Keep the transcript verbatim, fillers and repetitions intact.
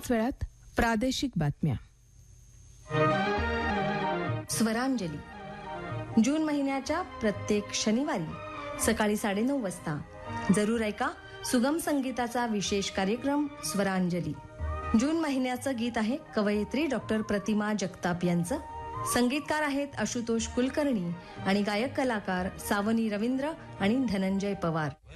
याच वेळात प्रादेशिक बातम्या. स्वरांजली जून महिन्याच्या प्रत्येक शनिवारी सकाळी साडेनऊ वाजता जरूर ऐका सुगम संगीताचा विशेष कार्यक्रम स्वरांजली. जून महिन्याचं गीत आहे कवयित्री डॉक्टर प्रतिमा जगताप यांचं. संगीतकार आहेत आशुतोष कुलकर्णी आणि गायक कलाकार सावनी रवींद्र आणि धनंजय पवार.